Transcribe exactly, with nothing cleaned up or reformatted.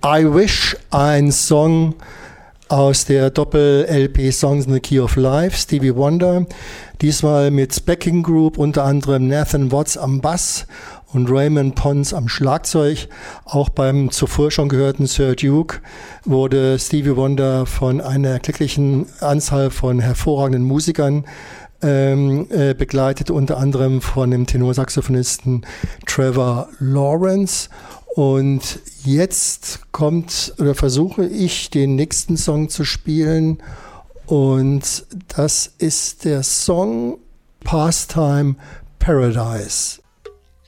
I Wish, ein Song aus der Doppel-L P Songs in the Key of Life, Stevie Wonder. Diesmal mit Backing Group, unter anderem Nathan Watts am Bass und Raymond Pons am Schlagzeug. Auch beim zuvor schon gehörten Sir Duke wurde Stevie Wonder von einer glücklichen Anzahl von hervorragenden Musikern ähm, äh, begleitet, unter anderem von dem Tenorsaxophonisten Trevor Lawrence. Und jetzt kommt oder versuche ich, den nächsten Song zu spielen. Und das ist der Song Pastime Paradise.